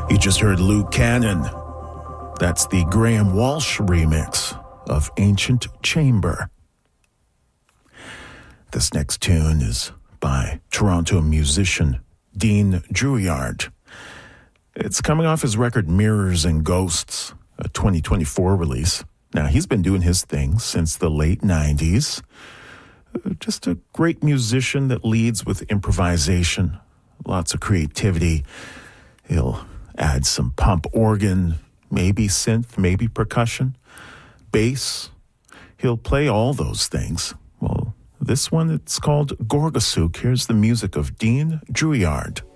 You just heard Luke Cannon. That's the Graham Walsh remix of Ancient Chamber. This next tune is by Toronto musician Dean Drouillard. It's coming off his record Mirrors and Ghosts, a 2024 release. Now, he's been doing his thing since the late 90s. Just a great musician that leads with improvisation, lots of creativity. He'll add some pump organ, maybe synth, maybe percussion, bass. He'll play all those things. Well, this one, it's called Gorgasuk. Here's the music of Dean Drouillard.